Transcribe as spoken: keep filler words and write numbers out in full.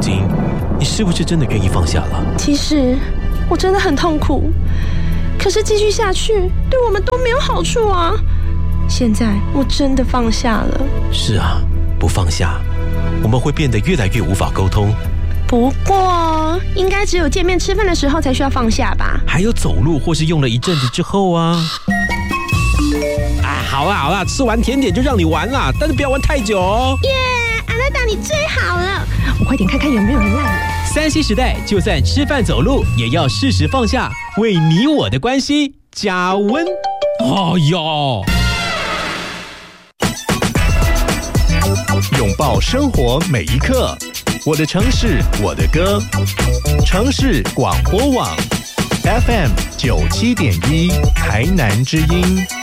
今，你是不是真的愿意放下了？ 其实我真的很痛苦，可是继续下去对我们都没有好处啊。现在我真的放下了。 是啊，不放下，我们会变得越来越无法沟通。 不过应该只有见面吃饭的时候才需要放下吧？ 还有走路或是用了一阵子之后啊。啊，好啦好啦，吃完甜点就让你玩啦，但是不要玩太久哦。 耶，阿娜达你最好了，我快点看看有没有人赖我。 三 C 时代，就算吃饭走路也要适时放下，为你我的关系加温。哦哟， 拥抱生活每一刻，我的城市，我的歌，城市广播网 F M 九七点一，台南之音。